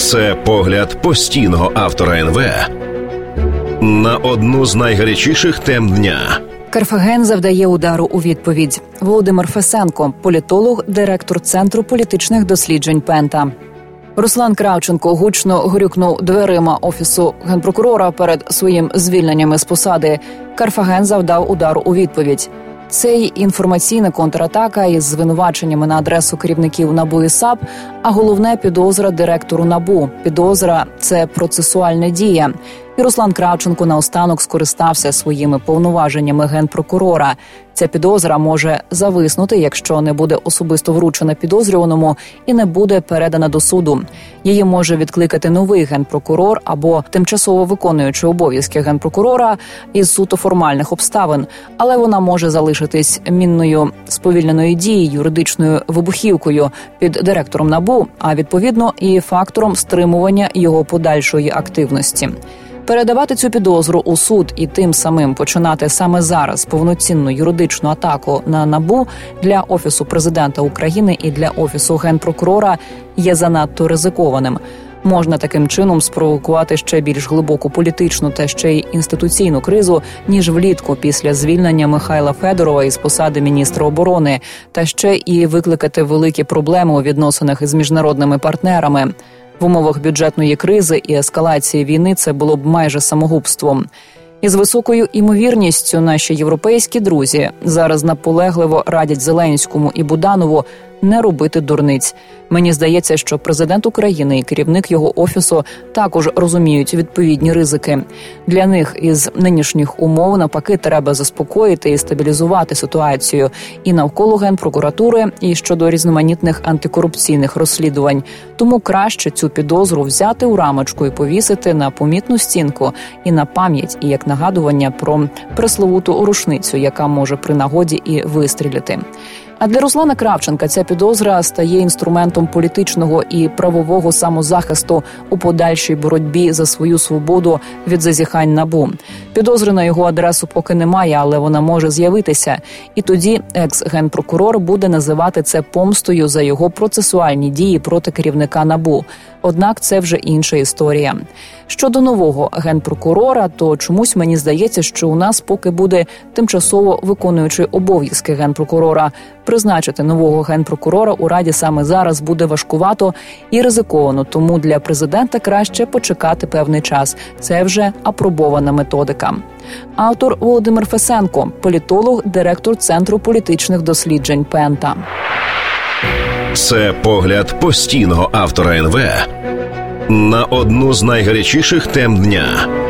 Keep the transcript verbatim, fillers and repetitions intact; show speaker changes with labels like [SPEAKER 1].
[SPEAKER 1] Це погляд постійного автора ен ве на одну з найгарячіших тем дня.
[SPEAKER 2] Карфаген завдає удару у відповідь. Володимир Фесенко, політолог, директор Центру політичних досліджень Пента. Руслан Кравченко гучно грюкнув дверима Офісу Генпрокурора перед своїм звільненням із посади. Карфаген завдав удару у відповідь. Це й інформаційна контратака із звинуваченнями на адресу керівників НАБУ і САП, а головне – підозра директору НАБУ. Підозра – це процесуальна дія. І Руслан Кравченко наостанок скористався своїми повноваженнями генпрокурора. Ця підозра може зависнути, якщо не буде особисто вручена підозрюваному і не буде передана до суду. Її може відкликати новий генпрокурор або тимчасово виконуючий обов'язки генпрокурора із суто формальних обставин, але вона може залишитись мінною сповільненої дії, юридичною вибухівкою під директором НАБУ, а відповідно і фактором стримування його подальшої активності. Передавати цю підозру у суд і тим самим починати саме зараз повноцінну юридичну атаку на НАБУ для Офісу Президента України і для Офісу Генпрокурора є занадто ризикованим. Можна таким чином спровокувати ще більш глибоку політичну та ще й інституційну кризу, ніж влітку після звільнення Михайла Федорова із посади міністра оборони, та ще і викликати великі проблеми у відносинах із міжнародними партнерами. В умовах бюджетної кризи і ескалації війни це було б майже самогубством. Із високою імовірністю наші європейські друзі зараз наполегливо радять Зеленському і Буданову не робити дурниць. Мені здається, що президент України і керівник його офісу також розуміють відповідні ризики. Для них із нинішніх умов навпаки треба заспокоїти і стабілізувати ситуацію і навколо Генпрокуратури, і щодо різноманітних антикорупційних розслідувань. Тому краще цю підозру взяти у рамочку і повісити на помітну стінку і на пам'ять, і як нагадування про пресловуту рушницю, яка може при нагоді і вистріляти. А для Руслана Кравченка ця підозра стає інструментом політичного і правового самозахисту у подальшій боротьбі за свою свободу від зазіхань НАБУ. Підозри на його адресу поки немає, але вона може з'явитися. І тоді екс-генпрокурор буде називати це помстою за його процесуальні дії проти керівника НАБУ. Однак це вже інша історія. Щодо нового генпрокурора, то чомусь мені здається, що у нас поки буде тимчасово виконуючий обов'язки генпрокурора. Призначити нового генпрокурора у Раді саме зараз буде важкувато і ризиковано, тому для президента краще почекати певний час. Це вже апробована методика. Автор Володимир Фесенко, політолог, директор Центру політичних досліджень Пента.
[SPEAKER 1] Це погляд постійного автора ен ве на одну з найгарячіших тем дня.